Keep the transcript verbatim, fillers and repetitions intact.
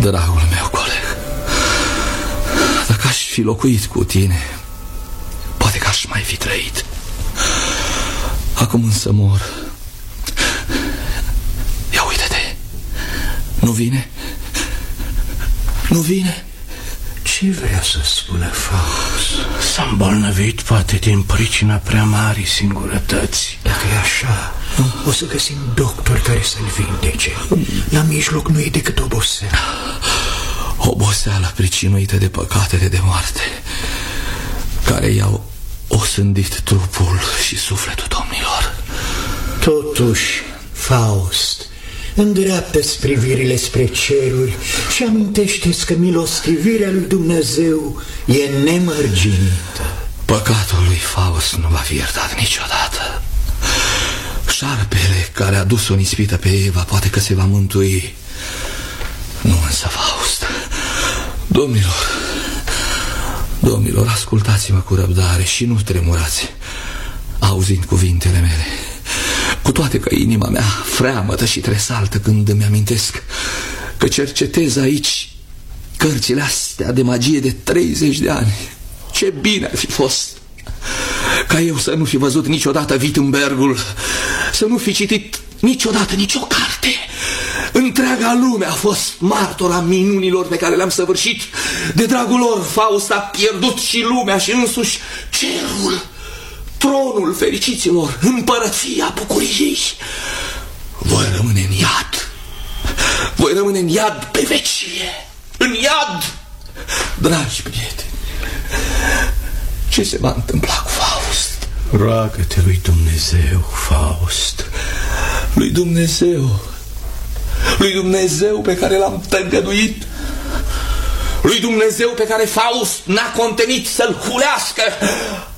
Dragul meu coleg, dacă aș fi locuit cu tine, poate că aș mai fi trăit. Acum însă mor. Ia uite-te. Nu vine? Nu vine? Ce vrea să spună Faust? S-a îmbolnăvit poate din pricina prea mari singurătăți. Dacă e așa, o să găsim doctor care să-l vindece. La mijloc nu e decât oboseală. Oboseală pricinuită de păcatele de moarte, care i-au osândit trupul și sufletul domnilor. Totuși, Faust, îndreaptă-ți privirile spre ceruri și amintește-ți că milostivirea lui Dumnezeu e nemărginită. Păcatul lui Faust nu va fi iertat niciodată. Șarpele care a dus o ispită pe Eva poate că se va mântui, nu însă Faust. Domnilor, domnilor, ascultați-mă cu răbdare și nu tremurați auzind cuvintele mele, cu toate că inima mea freamătă și tresaltă când îmi amintesc că cercetez aici cărțile astea de magie de treizeci de ani. Ce bine ar fi fost ca eu să nu fi văzut niciodată Wittenbergul, să nu fi citit niciodată nicio carte. Întreaga lume a fost martora minunilor pe care le-am săvârșit. De dragul lor, Faust a pierdut și lumea și însuși cerul, tronul fericiților, împărăția bucuriei. Voi rămâne în iad. Voi rămâne în iad pe vecie. În iad. Dragi prieteni, ce se va întâmpla cu Faust? Roagă-te lui Dumnezeu, Faust. Lui Dumnezeu, lui Dumnezeu pe care l-am tăgăduit, lui Dumnezeu pe care Faust n-a contenit să-l hulească.